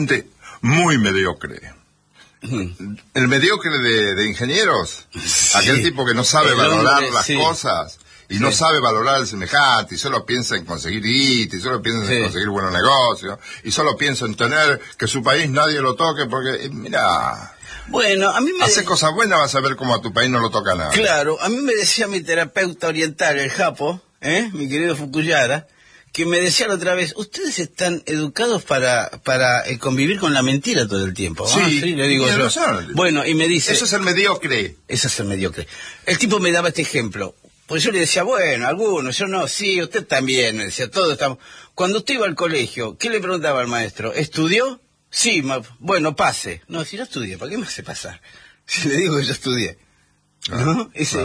gente muy mediocre. El mediocre de ingenieros, sí. Aquel tipo que no sabe valorar las cosas y no sabe valorar el semejante y solo piensa en conseguir guita y solo piensa en conseguir buenos negocios y solo piensa en tener que su país nadie lo toque porque, mira... Bueno, a mí me... Hace cosas buenas, vas a ver cómo a tu país no lo toca nada. Claro, a mí me decía mi terapeuta oriental, el Japo, mi querido Fukuyara, que me decía la otra vez, ustedes están educados para convivir con la mentira todo el tiempo. Sí, le digo yo. Bueno, y me dice... Eso es el mediocre. Eso es el mediocre. El tipo me daba este ejemplo. Pues yo le decía, bueno, algunos, yo no, sí, usted también, me decía, todos estamos... Cuando usted iba al colegio, ¿qué le preguntaba al maestro? ¿Estudió? Sí, bueno, pase. No, si no estudié, ¿para qué me hace pasar? Si le digo que yo estudié. ¿No?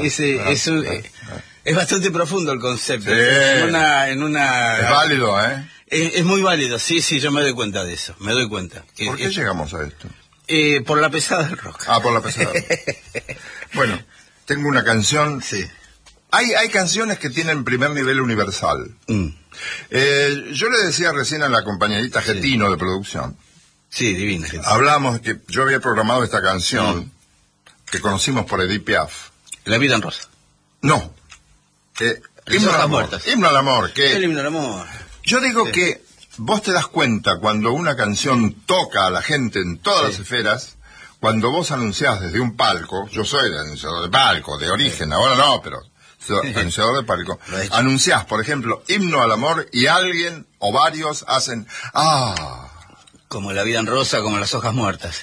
Es bastante profundo el concepto. Sí. En una... Es válido, ¿eh? Es muy válido, sí, yo me doy cuenta de eso, me doy cuenta. ¿Por qué llegamos a esto? Por la pesada del rock. Ah, por la pesada del rock. Bueno, tengo una canción... Sí. Hay canciones que tienen primer nivel universal. Yo le decía recién a la compañerita Getino de producción. Sí, divina. Hablamos que yo había programado esta canción que conocimos por Edith Piaf. La vida en rosa. No. Himno al amor. Himno al amor. El himno al amor. Yo digo que vos te das cuenta cuando una canción toca a la gente en todas las esferas, cuando vos anunciás desde un palco, yo soy el anunciador de palco, de origen, ahora no, pero anunciador de palco, anunciás, por ejemplo, himno al amor y alguien o varios hacen como la vida en rosa, como las hojas muertas.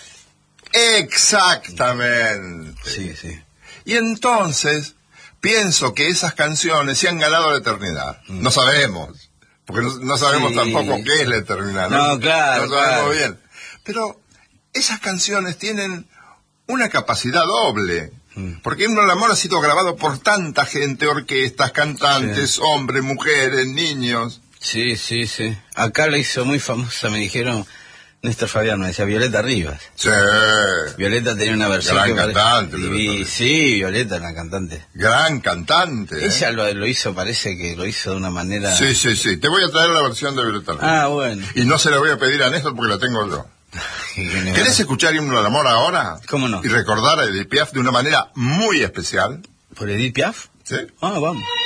Exactamente. Sí. Y entonces pienso que esas canciones se han ganado la eternidad. No sabemos, porque no sabemos tampoco qué es la eternidad. No, claro. No sabemos bien. Pero esas canciones tienen una capacidad doble. Porque Himno al Amor ha sido grabado por tanta gente, orquestas, cantantes, hombres, mujeres, niños. Sí. Acá la hizo muy famosa, me dijeron, Néstor Fabián, me decía Violeta Rivas. Sí. Violeta tenía una versión gran cantante. Sí, Violeta, una cantante. Gran cantante. Ella lo hizo, parece que lo hizo de una manera... Sí. Te voy a traer la versión de Violeta Rivas. Bueno. Y no se la voy a pedir a Néstor porque la tengo yo. ¿Querés escuchar Himno al Amor ahora? ¿Cómo no? Y recordar a Edith Piaf de una manera muy especial. ¿Por Edith Piaf? Sí. Vamos.